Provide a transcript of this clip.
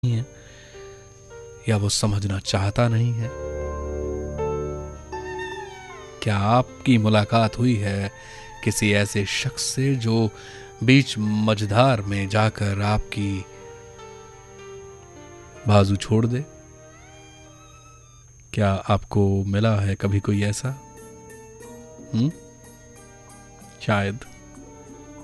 नहीं है या वो समझना चाहता नहीं है। क्या आपकी मुलाकात हुई है किसी ऐसे शख्स से जो बीच मझधार में जाकर आपकी बाजू छोड़ दे? क्या आपको मिला है कभी कोई ऐसा? शायद